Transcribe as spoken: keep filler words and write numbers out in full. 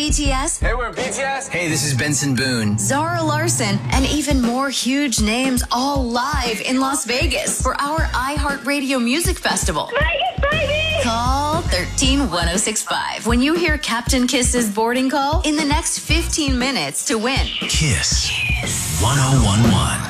B T S, Hey, we're B T S. Hey, this is Benson Boone. Zara Larson, and even more huge names all live in Las Vegas for our iHeartRadio Music Festival. Vegas, baby! Call thirteen one oh six five when you hear Captain Kiss's boarding call in the next fifteen minutes to win. Kiss. Kiss. one oh one one.